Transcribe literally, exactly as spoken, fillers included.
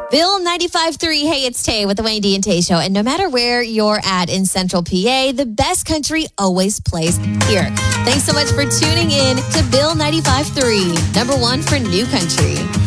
Bill ninety-five point three. Hey, it's Tay with the Wayne D and Tay Show. And no matter where you're at in Central P A, the best country always plays here. Thanks so much for tuning in to Bill ninety-five point three, number one for new country.